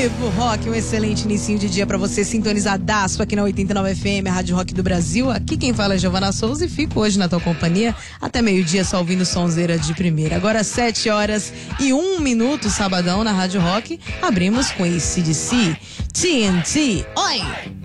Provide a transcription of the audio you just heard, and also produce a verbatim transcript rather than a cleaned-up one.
Vivo Rock, um excelente inicinho de dia pra você, sintonizadaço aqui na oitenta e nove F M, a Rádio Rock do Brasil. Aqui quem fala é Giovana Souza e fico hoje na tua companhia até meio-dia só ouvindo sonzeira de primeira. Agora sete horas e um minuto, sabadão na Rádio Rock, abrimos com A C/D C, T N T. Oi!